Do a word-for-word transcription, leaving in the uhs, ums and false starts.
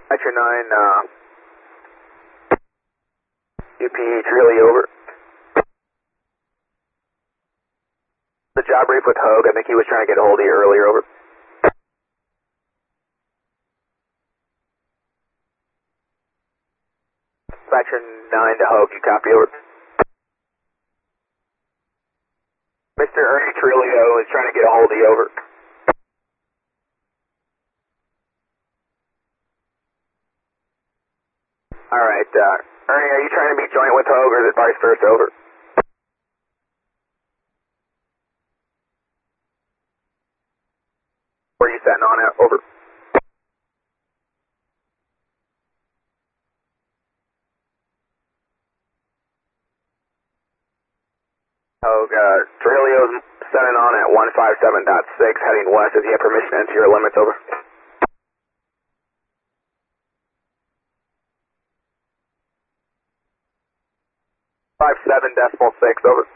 Dispatcher nine, uh, U P H really over. The job brief with Hogue, I think he was trying to get a hold of you earlier, over. Dispatcher nine to Hogue, you copy, over. Mister Ernie Trilio is trying to get a hold of you, over. Alright, uh, Ernie, are you trying to be joint with Hogue or is it vice versa, over? Where are you setting on at, over? Hogue, uh, Trilio's setting on at one five seven point six, heading west. Does he have permission to enter your limits, over? five seven decimal six, over.